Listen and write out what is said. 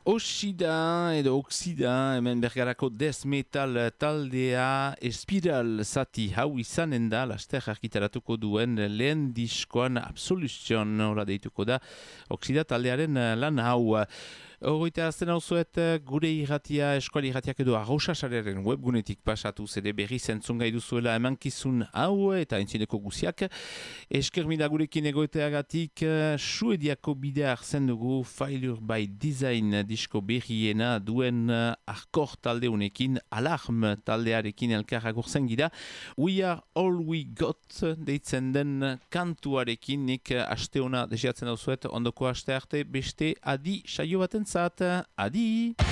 Oxida edo Oxida, hemen bergarako death metal taldea Espiral zati hau izanen da, laster argitaratuko duen lehen diskoan Absolution ora deituko da Oxida taldearen lan hau. Horita azten hau zuet gure irratia, eskuali irratiak edo Arrosasaren webgunetik pasatu zede berri zentzungai duzuela emankizun hau eta entzineko guziak. Esker mila gurekin egoeteagatik Suediako bidea arzen dugu Failure by Design disko berriena duen arkor talde honekin, Alarm taldearekin elkar agurzen gira. We are all we got deitzen den kantuarekin nik aste hona desiatzen hau zuet ondoko aste arte beste adi saio baten zat. Adi!